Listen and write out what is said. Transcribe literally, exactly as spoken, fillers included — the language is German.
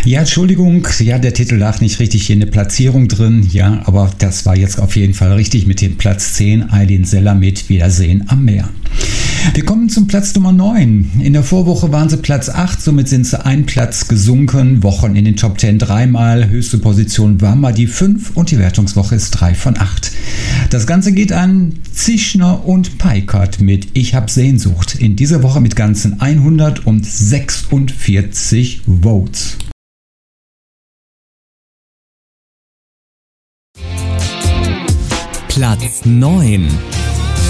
Ja, Entschuldigung, ja, der Titel lag nicht richtig hier in der Platzierung drin, ja, aber das war jetzt auf jeden Fall richtig mit dem Platz zehn, Aylin Seller mit Wiedersehen am Meer. Wir kommen zum Platz Nummer neun. In der Vorwoche waren sie Platz acht, somit sind sie einen Platz gesunken, Wochen in den Top zehn dreimal, höchste Position war mal die fünf und die Wertungswoche ist drei von acht. Das Ganze geht an Zischner und Peikert mit Ich hab Sehnsucht, in dieser Woche mit ganzen hundertsechsundvierzig Votes. Platz neun.